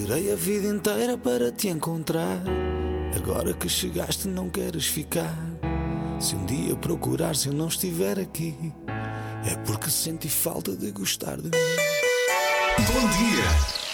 Esperei a vida inteira para te encontrar. Agora que chegaste não queres ficar. Se um dia procurares e eu não estiver aqui, é porque senti falta de gostar de mim. Bom dia!